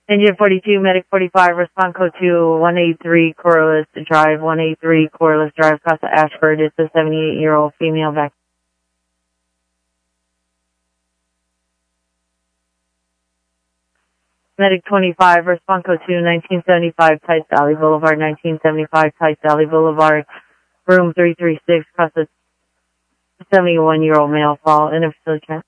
Engine 42, Medic 45, respond code to 183 Corliss Drive, 183 Corliss Drive, Casa Ashford. It's a 78-year-old female vaccine. Medic 25, respond code to 1975 Tice Valley Boulevard, 1975 Tice Valley Boulevard, room 336, Casa 71-year-old male fall in a facility.